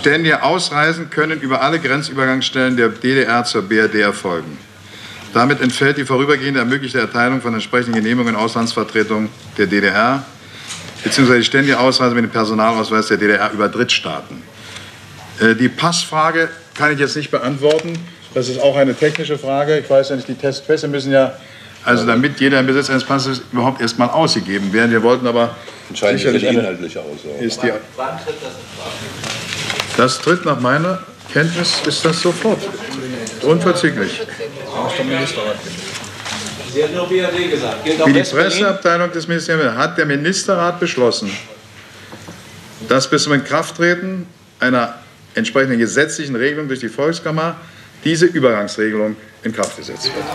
Ständige Ausreisen können über alle Grenzübergangsstellen der DDR zur BRD erfolgen. Damit entfällt die vorübergehende ermöglichte Erteilung von entsprechenden Genehmigungen in Auslandsvertretungen der DDR bzw. die ständige Ausreise mit dem Personalausweis der DDR über Drittstaaten. Die Passfrage kann ich jetzt nicht beantworten. Das ist auch eine technische Frage. Ich weiß ja nicht, die Testpässe müssen ja, also damit jeder im Besitz eines Passes überhaupt erst mal ausgegeben werden. Wir wollten aber sicherlich die inhaltliche Aussage. Wann tritt das in Kraft? Das tritt nach meiner Kenntnis, ist das sofort. Unverzüglich. Sie hat nur BRD gesagt. Wie die Presseabteilung des Ministeriums hat der Ministerrat beschlossen, dass bis zum Inkrafttreten einer entsprechenden gesetzlichen Regelung durch die Volkskammer diese Übergangsregelung in Kraft gesetzt wird.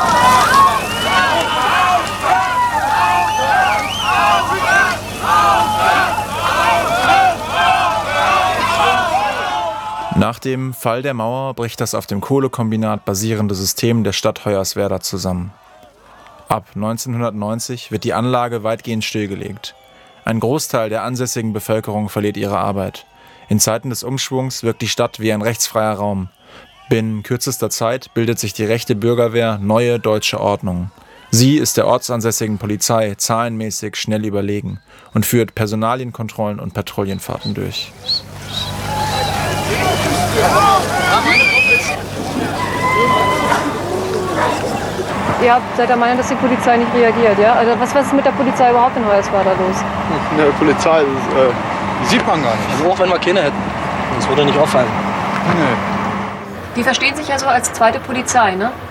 Nach dem Fall der Mauer bricht das auf dem Kohlekombinat basierende System der Stadt Hoyerswerda zusammen. Ab 1990 wird die Anlage weitgehend stillgelegt. Ein Großteil der ansässigen Bevölkerung verliert ihre Arbeit. In Zeiten des Umschwungs wirkt die Stadt wie ein rechtsfreier Raum. Binnen kürzester Zeit bildet sich die rechte Bürgerwehr Neue Deutsche Ordnung. Sie ist der ortsansässigen Polizei zahlenmäßig schnell überlegen und führt Personalienkontrollen und Patrouillenfahrten durch. Ihr seid der Meinung, dass die Polizei nicht reagiert, ja? Also was ist mit der Polizei überhaupt in Hoyerswerda los? Der Polizei, das sieht man gar nicht. Also auch wenn wir keine hätten, das würde nicht auffallen. Nee. Die verstehen sich ja so als zweite Polizei, ne?